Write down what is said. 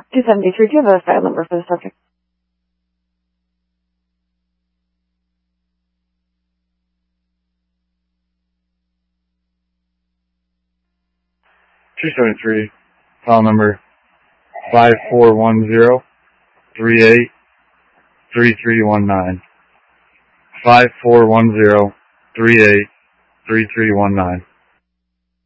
273, do you have a file number for the subject? (273) File number 5410383319. 5410383319.